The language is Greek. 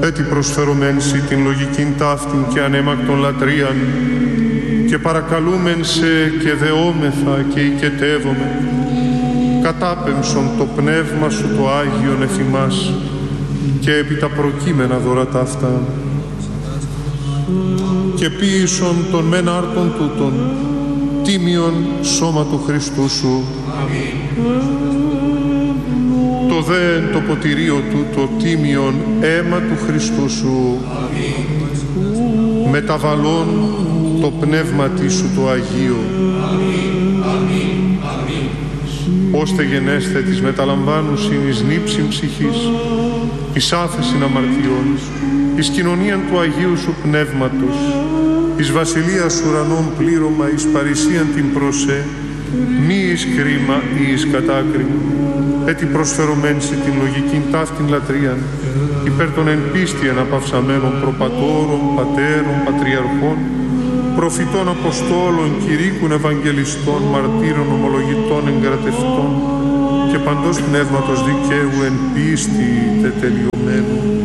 έτι προσφερωμέν σοι την λογικήν ταύτην και ανέμακτον λατρείαν, και παρακαλούμεν σε και δεόμεθα και οικετεύομαι, κατάπεμψον το πνεύμα σου το Άγιον εφημάς, και επί τα προκείμενα δώρατα αυτά, και ποίησον των μεν άρτων τούτων, τίμιον σώμα του Χριστού σου. Το δε το ποτηρίο του το τίμιον αίμα του Χριστού σου. Μεταβαλών το πνεύματι σου το Αγίο. Ώστε γενέστε της μεταλαμβάνουσιν εις νύψιν ψυχής, εις άφεσιν αμαρτιών, εις κοινωνίαν του Αγίου σου Πνεύματος, εις βασιλείας ουρανών πλήρωμα, εις παρησίαν την προσέ, μη εις κρίμα ή εις κατάκριμα, έτι προσφερωμένση την λογικήν ταύτην λατρείαν, υπέρ των εν πίστη αναπαυσαμένων προπατώρων, πατέρων, πατριαρχών, προφητών, αποστόλων, κηρύκουν, ευαγγελιστών, μαρτύρων, ομολογητών, εγκρατευτών και παντός πνεύματος δικαίου εν πίστη τετελειωμένου.